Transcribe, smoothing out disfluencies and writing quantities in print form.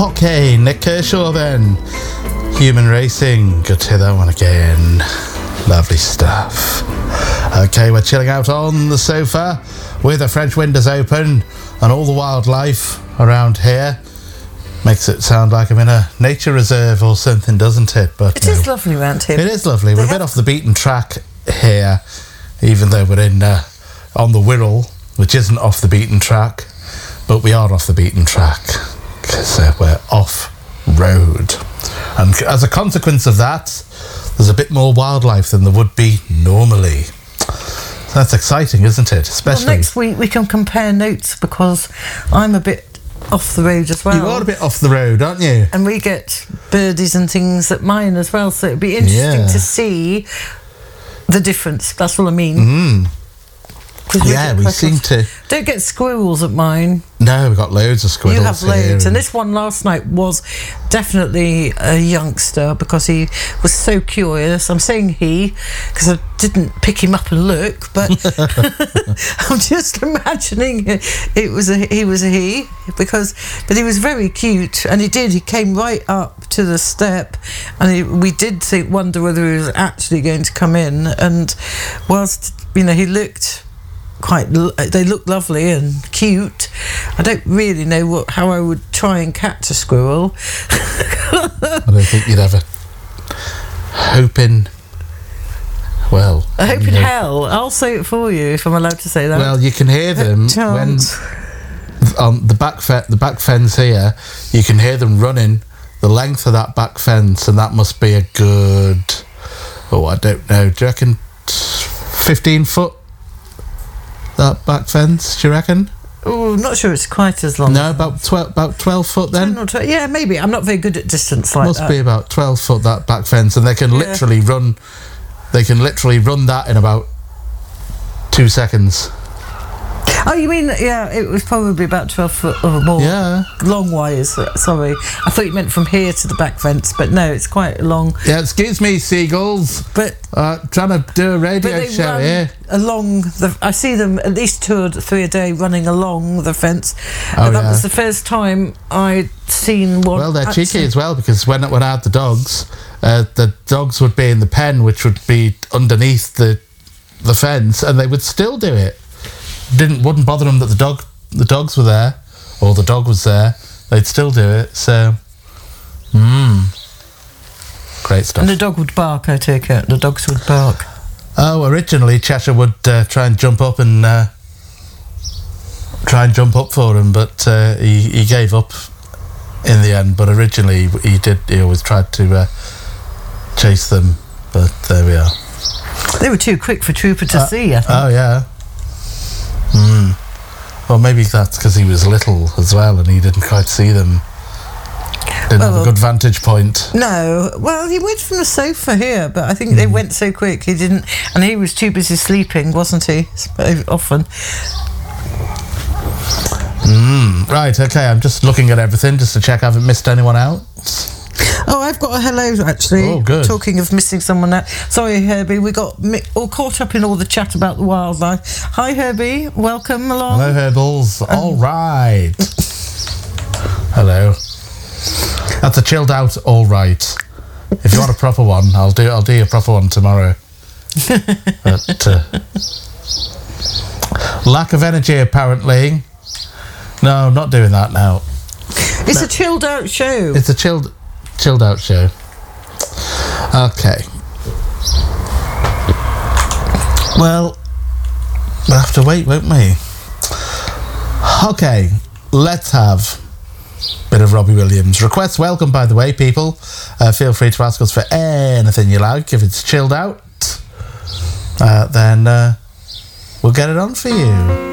Okay, Nick Kershaw then. Human Racing. Good to hear that one again. Lovely stuff. Okay, we're chilling out on the sofa with the French windows open and all the wildlife around here. Makes it sound like I'm in a nature reserve or something, doesn't it? But it is lovely around here. It is lovely. We're a bit off the beaten track here, even though we're in on the Wirral, which isn't off the beaten track, but we are off the beaten track because we're off road. And as a consequence of that, there's a bit more wildlife than there would be normally. So that's exciting, isn't it? Especially next week we can compare notes because I'm a bit off the road as well. You are a bit off the road, aren't you? And we get birdies and things at mine as well, so it'd be interesting to see the difference. That's what I mean. Yeah, we seem to... Don't get squirrels at mine. No, we've got loads of squirrels. You have loads. Here. And this one last night was definitely a youngster because he was so curious. I'm saying he because I didn't pick him up and look, but I'm just imagining he was a he but he was very cute, and he came right up to the step, and we did wonder whether he was actually going to come in, and whilst he looked they look lovely and cute. I don't really know how I would try and catch a squirrel. I don't think you'd ever hope in hell. I'll say it for you if I'm allowed to say that. Well, you can hear them when on the back fence here. You can hear them running the length of that back fence, and that must be a good, I don't know, do you reckon 15 foot? That back fence, do you reckon? Oh, I'm not sure it's quite as long. No, about 12 foot then? Yeah, maybe. I'm not very good at distance like that. Must be about 12 foot, that back fence, and they can literally run that in about 2 seconds. Oh, you mean, it was probably about 12 foot or more. Yeah. Long wise, sorry. I thought you meant from here to the back fence, but no, it's quite long. Yeah, excuse me, seagulls. But trying to do a radio show here. I see them at least 2 or 3 a day running along the fence. Oh, and that was the first time I'd seen one. Well, they're cheeky as well, because when I had the dogs would be in the pen, which would be underneath the fence, and they would still do it. Wouldn't bother them that the dogs were there, or the dog was there. They'd still do it. So, great stuff. And the dog would bark. I take it. The dogs would bark. Oh, originally Cheshire would try and jump up for him, but he gave up in the end. But originally he always tried to chase them. But there we are. They were too quick for Trooper to see, I think. Oh yeah. Well, maybe that's because he was little as well, and he didn't quite see them. Didn't have a good vantage point. No, well, he went from the sofa here, but I think they went so quick he didn't, and he was too busy sleeping, wasn't he? Often. Right, okay, I'm just looking at everything just to check I haven't missed anyone out. Oh, I've got a hello, actually. Oh, good. Talking of missing someone out. Sorry, Herbie, we got all caught up in all the chat about the wildlife. Hi, Herbie. Welcome along. Hello, Herballs. All right. Hello. That's a chilled out all right. If you want a proper one, I'll do a proper one tomorrow. But lack of energy, apparently. No, I'm not doing that now. It's a chilled out show. It's a chilled out show. Okay. Well, we'll have to wait, won't we? Okay, let's have a bit of Robbie Williams. Requests welcome, by the way, people. Feel free to ask us for anything you like. If it's chilled out, then we'll get it on for you.